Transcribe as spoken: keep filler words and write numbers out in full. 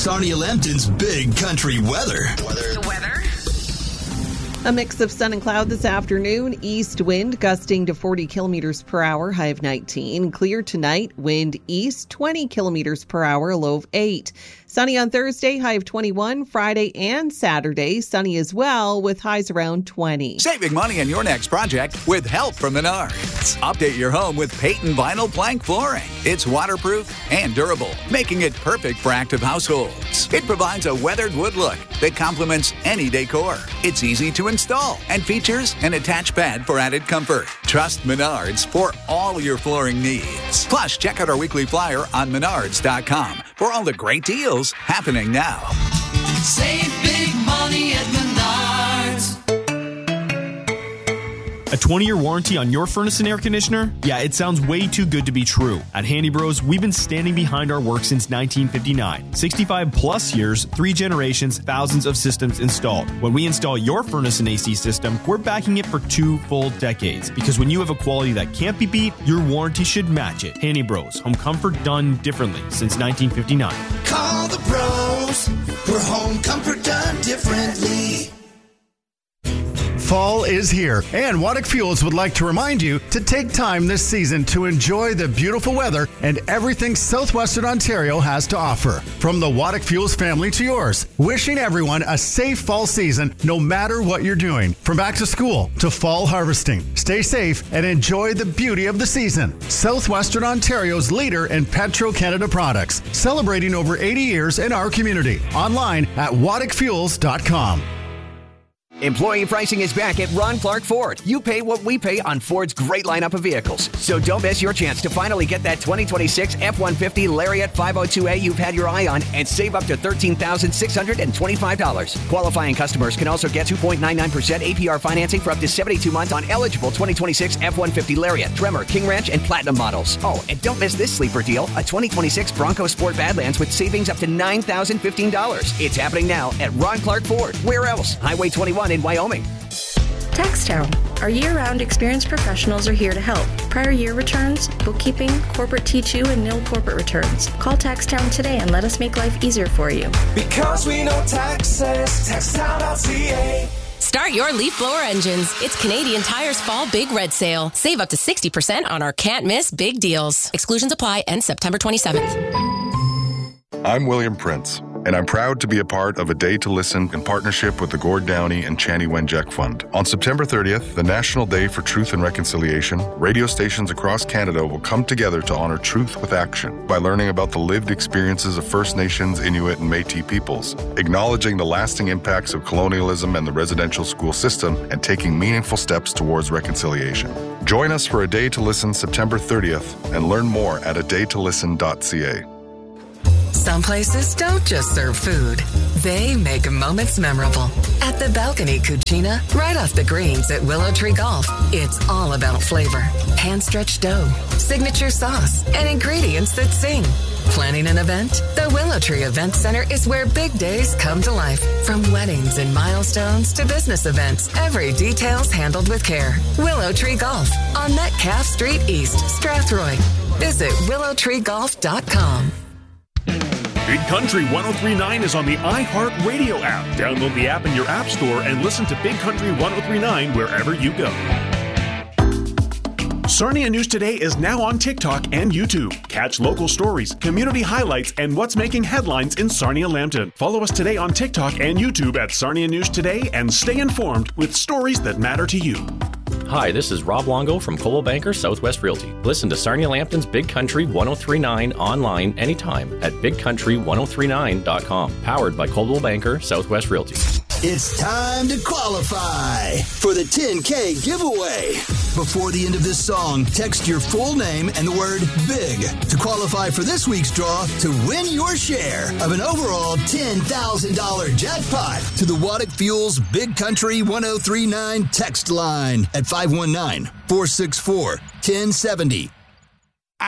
Sarnia Lambton's Big Country Weather. The weather. A mix of sun and cloud this afternoon. East wind gusting to forty kilometers per hour, high of nineteen. Clear tonight, wind east twenty kilometers per hour, a low of eight. Sunny on Thursday, high of twenty-one. Friday and Saturday, sunny as well, with highs around twenty. Saving money on your next project with help from Menards. Update your home with Peyton Vinyl Plank Flooring. It's waterproof and durable, making it perfect for active households. It provides a weathered wood look that complements any decor. It's easy to install and features an attached pad for added comfort. Trust Menards for all your flooring needs. Plus, check out our weekly flyer on menards dot com for all the great deals happening now. Save big money at Menards. A twenty-year warranty on your furnace and air conditioner? Yeah, it sounds way too good to be true. At Handy Bros, we've been standing behind our work since nineteen fifty-nine. sixty-five plus years, three generations, thousands of systems installed. When we install your furnace and A C system, we're backing it for two full decades. Because when you have a quality that can't be beat, your warranty should match it. Handy Bros, home comfort done differently since nineteen fifty-nine. Call the pros for home comfort done differently. Fall is here, and Waddick Fuels would like to remind you to take time this season to enjoy the beautiful weather and everything Southwestern Ontario has to offer. From the Waddick Fuels family to yours, wishing everyone a safe fall season no matter what you're doing. From back to school to fall harvesting. Stay safe and enjoy the beauty of the season. Southwestern Ontario's leader in Petro-Canada products, celebrating over eighty years in our community. Online at waddick fuels dot com. Employee pricing is back at Ron Clark Ford. You pay what we pay on Ford's great lineup of vehicles. So don't miss your chance to finally get that twenty twenty-six F one fifty Lariat five oh two A you've had your eye on and save up to thirteen thousand six hundred twenty-five dollars. Qualifying customers can also get two point nine nine percent A P R financing for up to seventy-two months on eligible twenty twenty-six F one fifty Lariat, Tremor, King Ranch, and Platinum models. Oh, and don't miss this sleeper deal, a twenty twenty-six Bronco Sport Badlands with savings up to nine thousand fifteen dollars. It's happening now at Ron Clark Ford. Where else? Highway twenty-one in Wyoming. TaxTown. Our year-round experienced professionals are here to help. Prior year returns, bookkeeping, corporate T two, and nil corporate returns. Call TaxTown today and let us make life easier for you. Because we know taxes. tax town dot c a. Start your leaf blower engines. It's Canadian Tire's Fall Big Red Sale. Save up to sixty percent on our can't miss big deals. Exclusions apply. End September twenty-seventh. I'm William Prince, and I'm proud to be a part of A Day to Listen in partnership with the Gord Downey and Chani Wenjack Fund. On September thirtieth, the National Day for Truth and Reconciliation, radio stations across Canada will come together to honor truth with action by learning about the lived experiences of First Nations, Inuit, and Métis peoples, acknowledging the lasting impacts of colonialism and the residential school system, and taking meaningful steps towards reconciliation. Join us for A Day to Listen September thirtieth and learn more at a day to listen dot c a. Some places don't just serve food. They make moments memorable. At the Balcony Cucina, right off the greens at Willow Tree Golf, it's all about flavor. Hand-stretched dough, signature sauce, and ingredients that sing. Planning an event? The Willow Tree Event Center is where big days come to life. From weddings and milestones to business events, every detail's handled with care. Willow Tree Golf on Metcalfe Street East, Strathroy. Visit willow tree golf dot com. Big Country one oh three point nine is on the iHeartRadio app. Download the app in your app store and listen to Big Country one oh three point nine wherever you go. Sarnia News Today is now on TikTok and YouTube. Catch local stories, community highlights, and what's making headlines in Sarnia Lambton. Follow us today on TikTok and YouTube at Sarnia News Today and stay informed with stories that matter to you. Hi, this is Rob Longo from Coldwell Banker Southwest Realty. Listen to Sarnia Lambton's Big Country one oh three point nine online anytime at big country ten thirty-nine dot com. Powered by Coldwell Banker Southwest Realty. It's time to qualify for the ten K giveaway. Before the end of this song, text your full name and the word BIG to qualify for this week's draw to win your share of an overall ten thousand dollars jackpot to the Waddick Fuels Big Country ten thirty-nine text line at five one nine, four six four, one oh seven oh.